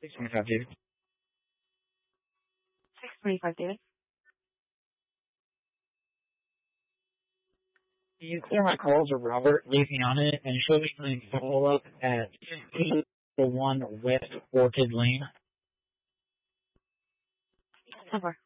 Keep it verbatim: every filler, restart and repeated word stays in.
six twenty-five, David. six twenty-five, David. Can you clear my calls or Robert, leave me on it, and show me something follow up at the one West Orchid Lane? Over.